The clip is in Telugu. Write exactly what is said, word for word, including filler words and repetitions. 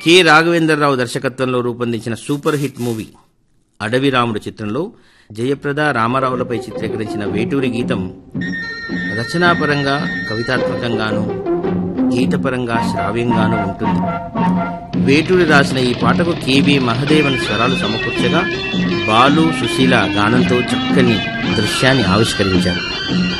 కె రాఘవేంద్రరావు దర్శకత్వంలో రూపొందించిన సూపర్ హిట్ మూవీ అడవి రాముడు చిత్రంలో జయప్రద రామారావులపై చిత్రీకరించిన వేటూరి గీతం రచనాపరంగా కవితాత్మకంగానూ గీతపరంగా శ్రావ్యంగానూ ఉంటుంది. వేటూరి రాసిన ఈ పాటకు కెవి మహదేవన్ స్వరాలు సమకూర్చగా బాలు సుశీల గానంతో చక్కని దృశ్యాన్ని ఆవిష్కరించారు.